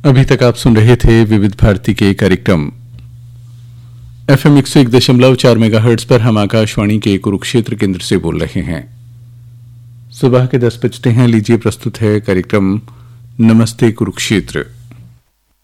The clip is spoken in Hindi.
अभी तक आप सुन रहे थे विविध भारती के कार्यक्रम FM 101.4 मेगाहर्ट्ज पर। हम आकाशवाणी के कुरुक्षेत्र केंद्र से बोल रहे हैं। सुबह के 10 बजते हैं। लीजिए प्रस्तुत है कार्यक्रम नमस्ते कुरुक्षेत्र।